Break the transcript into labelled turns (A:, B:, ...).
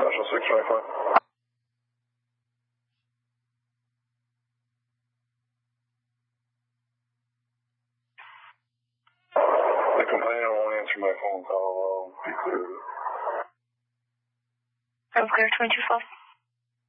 A: National 625. The complainant won't answer my phone call. I'll be clear.
B: I'm clear 224.